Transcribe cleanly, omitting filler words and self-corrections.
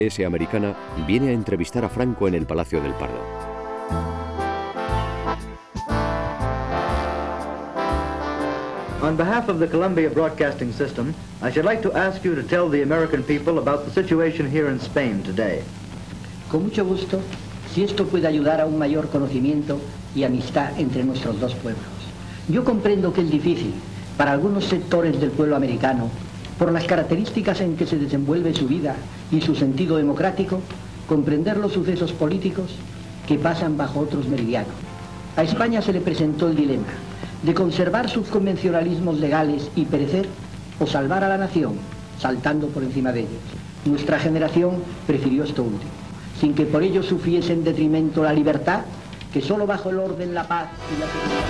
S. americana viene a entrevistar a Franco en el Palacio del Pardo. On behalf of the Columbia Broadcasting System, I should like to ask you to tell the American people about the situation here in Spain today. Con mucho gusto, si esto puede ayudar a un mayor conocimiento y amistad entre nuestros dos pueblos. Yo comprendo que es difícil para algunos sectores del pueblo americano, por las características en que se desenvuelve su vida y su sentido democrático, comprender los sucesos políticos que pasan bajo otros meridianos. A España se le presentó el dilema de conservar sus convencionalismos legales y perecer, o salvar a la nación, saltando por encima de ellos. Nuestra generación prefirió esto último, sin que por ello sufriese en detrimento la libertad, que solo bajo el orden, la paz y la seguridad...